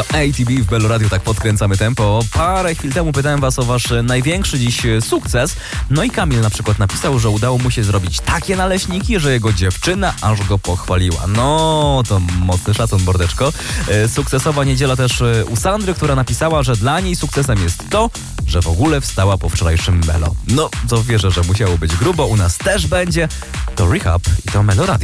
To ATB w Belo Radio, tak podkręcamy tempo. Parę chwil temu pytałem was o wasz największy dziś sukces. No i Kamil na przykład napisał, że udało mu się zrobić takie naleśniki, że jego dziewczyna aż go pochwaliła. No, to mocny szacun, mordeczko. Sukcesowa niedziela też u Sandry, która napisała, że dla niej sukcesem jest to, że w ogóle wstała po wczorajszym Melo. No, to wierzę, że musiało być grubo. U nas też będzie. To Rehab i to Melo Radio.